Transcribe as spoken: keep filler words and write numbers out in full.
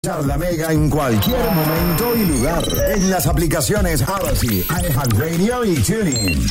La Mega en cualquier momento y lugar. En las aplicaciones Odyssey, iHeartRadio y TuneIn.